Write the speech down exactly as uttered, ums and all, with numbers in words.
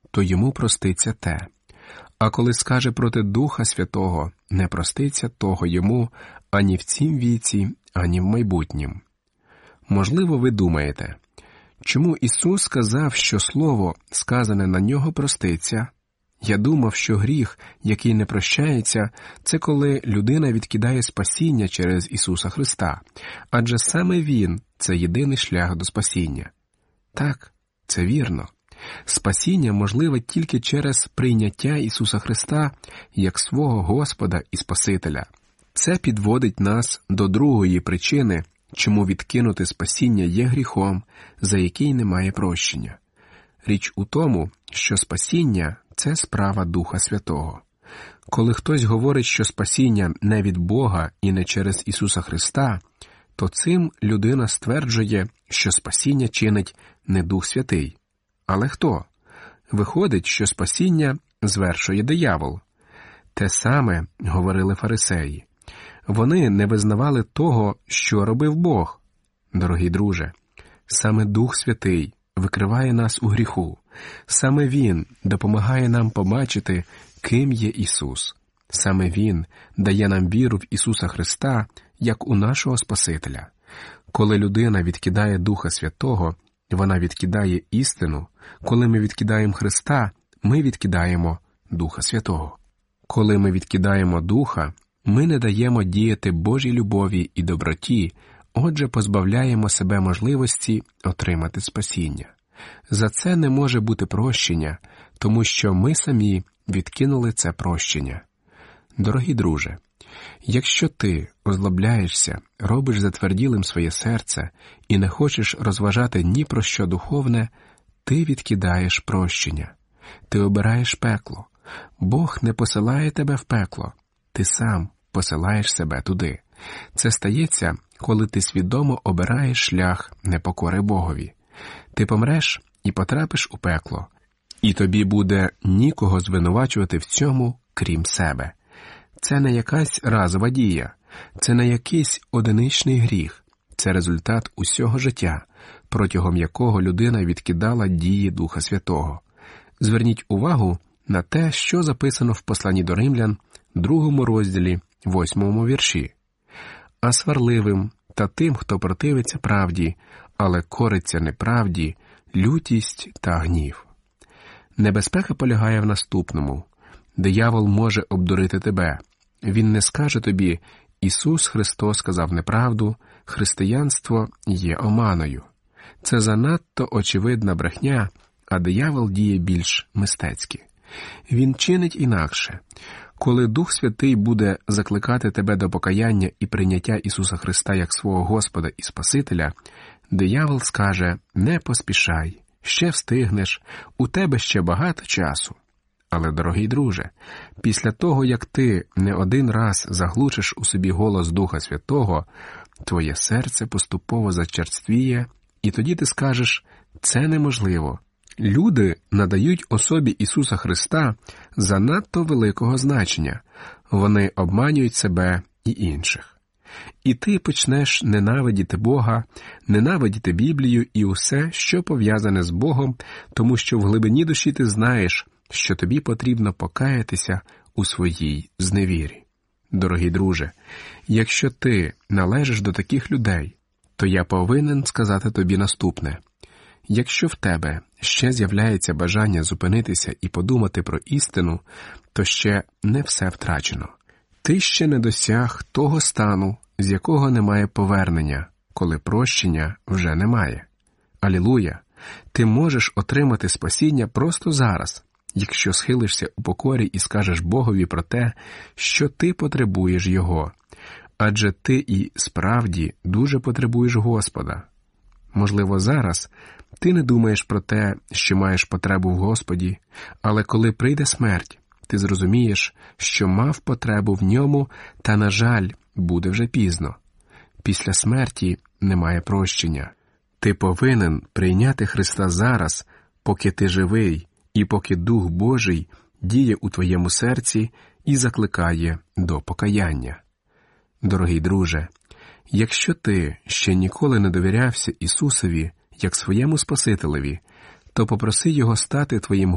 то йому проститься те. А коли скаже проти Духа Святого, не проститься того йому ані в цім віці, ані в майбутнім. Можливо, ви думаєте, чому Ісус сказав, що слово, сказане на нього, проститься? Я думав, що гріх, який не прощається, це коли людина відкидає спасіння через Ісуса Христа, адже саме Він – це єдиний шлях до спасіння. Так, це вірно. Спасіння можливе тільки через прийняття Ісуса Христа як свого Господа і Спасителя. Це підводить нас до другої причини, чому відкинути спасіння є гріхом, за який немає прощення. Річ у тому, що спасіння – це справа Духа Святого. Коли хтось говорить, що спасіння не від Бога і не через Ісуса Христа, то цим людина стверджує, що спасіння чинить не Дух Святий. Але хто? Виходить, що спасіння звершує диявол. Те саме говорили фарисеї. Вони не визнавали того, що робив Бог. Дорогий друже, саме Дух Святий викриває нас у гріху. Саме Він допомагає нам побачити, ким є Ісус. Саме Він дає нам віру в Ісуса Христа, як у нашого Спасителя. Коли людина відкидає Духа Святого, вона відкидає істину. Коли ми відкидаємо Христа, ми відкидаємо Духа Святого. Коли ми відкидаємо Духа, ми не даємо діяти Божій любові і доброті, отже, позбавляємо себе можливості отримати спасіння. За це не може бути прощення, тому що ми самі відкинули це прощення. Дорогі друже, якщо ти озлобляєшся, робиш затверділим своє серце і не хочеш розважати ні про що духовне, ти відкидаєш прощення. Ти обираєш пекло. Бог не посилає тебе в пекло. Ти сам посилаєш себе туди. Це стається, коли ти свідомо обираєш шлях непокори Богові. Ти помреш і потрапиш у пекло, і тобі буде нікого звинувачувати в цьому, крім себе. Це не якась разова дія, це не якийсь одиничний гріх, це результат усього життя, протягом якого людина відкидала дії Духа Святого. Зверніть увагу на те, що записано в посланні до Римлян, другому розділі, восьмому вірші. «А сварливим та тим, хто противиться правді, але кориться неправді, лютість та гнів». Небезпека полягає в наступному. Диявол може обдурити тебе. Він не скаже тобі: «Ісус Христос сказав неправду, християнство є оманою». Це занадто очевидна брехня, а диявол діє більш мистецьки. Він чинить інакше. Коли Дух Святий буде закликати тебе до покаяння і прийняття Ісуса Христа як свого Господа і Спасителя, диявол скаже: «Не поспішай, ще встигнеш, у тебе ще багато часу». Але, дорогий друже, після того, як ти не один раз заглушиш у собі голос Духа Святого, твоє серце поступово зачерствіє, і тоді ти скажеш: «Це неможливо». Люди надають особі Ісуса Христа занадто великого значення. Вони обманюють себе і інших. І ти почнеш ненавидіти Бога, ненавидіти Біблію і усе, що пов'язане з Богом, тому що в глибині душі ти знаєш, що тобі потрібно покаятися у своїй зневірі. Дорогий друже, якщо ти належиш до таких людей, то я повинен сказати тобі наступне. Якщо в тебе ще з'являється бажання зупинитися і подумати про істину, то ще не все втрачено. Ти ще не досяг того стану, з якого немає повернення, коли прощення вже немає. Алілуя! Ти можеш отримати спасіння просто зараз, якщо схилишся у покорі і скажеш Богові про те, що ти потребуєш Його. Адже ти і справді дуже потребуєш Господа. Можливо, зараз ти не думаєш про те, що маєш потребу в Господі, але коли прийде смерть, ти зрозумієш, що мав потребу в ньому, та, на жаль, буде вже пізно. Після смерті немає прощення. Ти повинен прийняти Христа зараз, поки ти живий, і поки Дух Божий діє у твоєму серці і закликає до покаяння. Дорогий друже, якщо ти ще ніколи не довірявся Ісусові як своєму Спасителеві, то попроси Його стати твоїм